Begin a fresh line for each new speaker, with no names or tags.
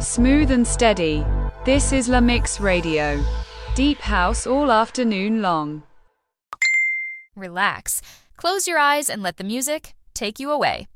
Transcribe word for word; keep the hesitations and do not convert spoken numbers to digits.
Smooth and steady. This is La Mix Radio. Deep house all afternoon long.
Relax. Close your eyes and let the music take you away.